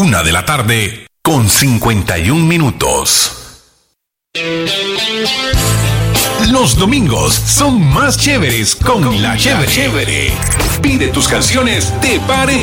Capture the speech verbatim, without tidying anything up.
una de la tarde con cincuenta y un minutos. Los domingos son más chéveres con, con la chévere. chévere. Pide tus canciones de pared.